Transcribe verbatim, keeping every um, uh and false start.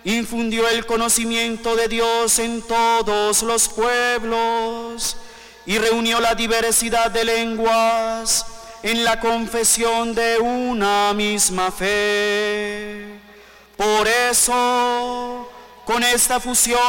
infundió el conocimiento de Dios en todos los pueblos y reunió la diversidad de lenguas en la confesión de una misma fe. Por eso, con esta fusión